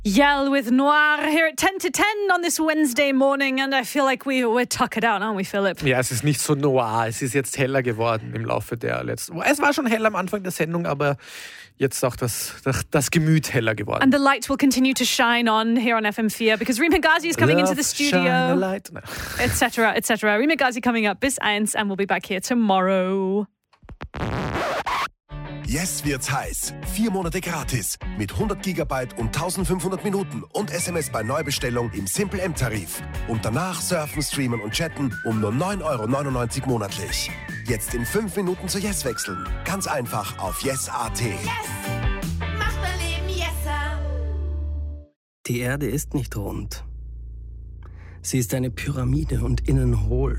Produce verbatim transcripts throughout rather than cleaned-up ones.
Yell with Noir here at ten to ten on this Wednesday morning, and I feel like we, we're tuck it out, aren't we, Philipp? Ja, es ist nicht so noir, es ist jetzt heller geworden im Laufe der letzten... Es war schon hell am Anfang der Sendung, aber jetzt ist auch das, das, das Gemüt heller geworden. And the light will continue to shine on here on F M vier because Reem Hegazi is coming Love, into the studio, shine a light. No. et cetera, et cetera. Reem Hegazi coming up bis eins, and we'll be back here tomorrow. Yes wird's heiß. Vier Monate gratis mit hundert Gigabyte und eintausendfünfhundert Minuten und S M S bei Neubestellung im Simple M-Tarif. Und danach surfen, streamen und chatten um nur neun Euro neunundneunzig monatlich. Jetzt in fünf Minuten zu Yes wechseln. Ganz einfach auf yes punkt at. Yes! Mach dein Leben yesser! Die Erde ist nicht rund. Sie ist eine Pyramide und innen hohl.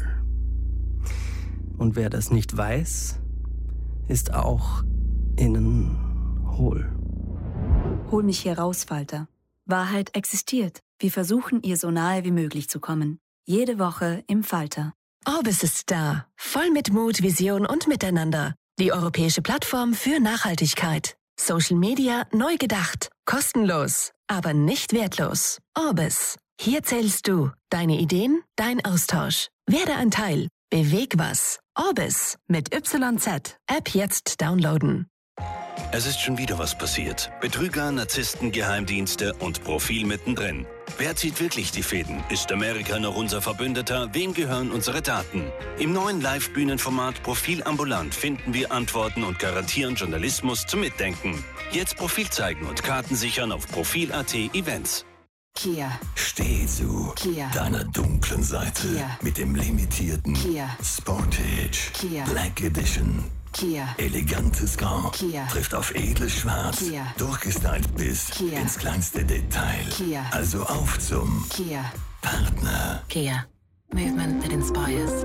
Und wer das nicht weiß, ist auch innen hohl. Hol mich hier raus, Falter. Wahrheit existiert. Wir versuchen, ihr so nahe wie möglich zu kommen. Jede Woche im Falter. Orbis ist da. Voll mit Mut, Vision und Miteinander. Die europäische Plattform für Nachhaltigkeit. Social Media neu gedacht. Kostenlos, aber nicht wertlos. Orbis. Hier zählst du. Deine Ideen, dein Austausch. Werde ein Teil. Beweg was. Orbis mit Y Z. App jetzt downloaden. Es ist schon wieder was passiert. Betrüger, Narzissten, Geheimdienste und Profil mittendrin. Wer zieht wirklich die Fäden? Ist Amerika noch unser Verbündeter? Wem gehören unsere Daten? Im neuen Live-Bühnenformat Profil ambulant finden wir Antworten und garantieren Journalismus zum Mitdenken. Jetzt Profil zeigen und Karten sichern auf Profil punkt at Events. Kia. Steh zu Kia. deiner dunklen Seite Kia. mit dem limitierten Kia. Sportage Kia. Black Edition. Kia. Elegantes Grau Kia. trifft auf edles Schwarz, Kia. durchgestylt bis Kia. ins kleinste Detail. Kia. Also auf zum Kia. Partner. Kia. Movement that inspires.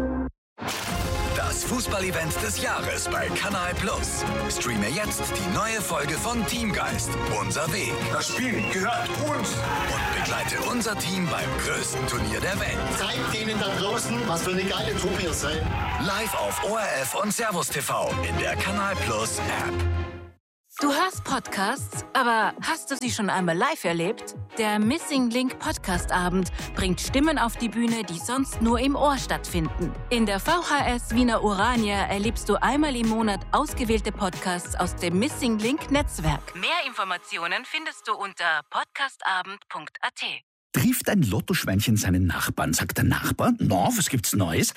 Das Fußball-Event des Jahres bei Kanal Plus. Streame jetzt die neue Folge von Teamgeist. Unser Weg. Das Spiel gehört uns. Und begleite unser Team beim größten Turnier der Welt. Zeigt denen da draußen, was für eine geile Truppe ihr seid. Live auf O R F und Servus T V in der Kanal Plus App. Du hörst Podcasts, aber hast du sie schon einmal live erlebt? Der Missing Link Podcast Abend bringt Stimmen auf die Bühne, die sonst nur im Ohr stattfinden. In der V H S Wiener Urania erlebst du einmal im Monat ausgewählte Podcasts aus dem Missing Link Netzwerk. Mehr Informationen findest du unter podcastabend punkt at. Trifft ein Lottoschweinchen seinen Nachbarn, sagt der Nachbar, na, was gibt's Neues?